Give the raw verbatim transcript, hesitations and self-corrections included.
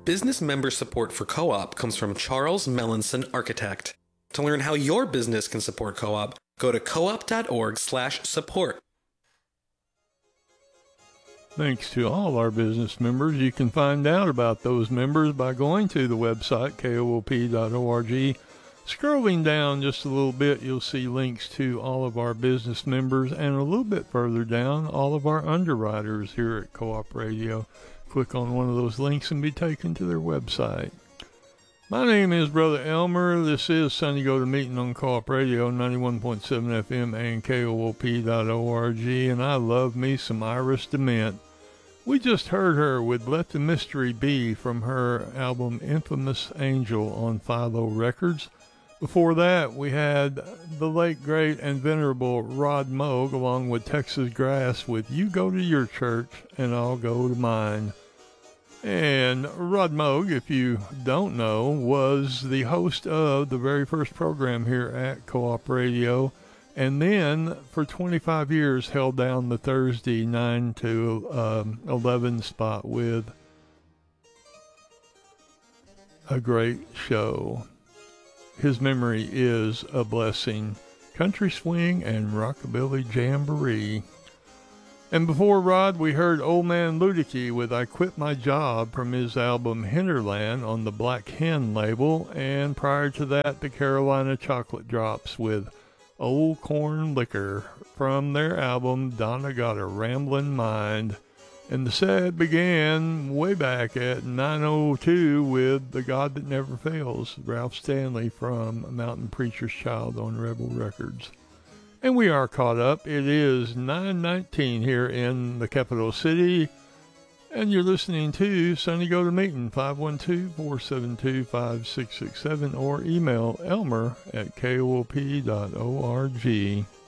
business member support for Co-op comes from Charles Melanson Architect. To learn how your business can support Co-op, go to coop.org slash support. Thanks to all our business members. You can find out about those members by going to the website, K O O P dot org. Scrolling down just a little bit, you'll see links to all of our business members, and a little bit further down, all of our underwriters here at Co-op Radio. Click on one of those links and be taken to their website. My name is Brother Elmer. This is Sunday Go to Meeting on Co-op Radio, ninety-one point seven F M and K O O P dot org, and I love me some Iris DeMent. We just heard her with Let the Mystery Be from her album Infamous Angel on Philo Records. Before that, we had the late, great, and venerable Rod Moog along with Texas Grass with You Go to Your Church and I'll Go to Mine. And Rod Moog, if you don't know, was the host of the very first program here at Co-op Radio, and then for twenty-five years held down the Thursday nine to eleven spot with a great show. His memory is a blessing. Country Swing and Rockabilly Jamboree. And before Rod, we heard Old Man Ludicky with I Quit My Job from his album Hinterland on the Black Hen label. And prior to that, the Carolina Chocolate Drops with Old Corn Liquor from their album Donna Got a Ramblin' Mind. And the set began way back at nine oh two with The God That Never Fails, Ralph Stanley from Mountain Preacher's Child on Rebel Records. And we are caught up. It is nine nineteen here in the capital city. And you're listening to Sunny Go to Meeting, five one two, four seven two, five six six seven, or email Elmer at K O O P dot org.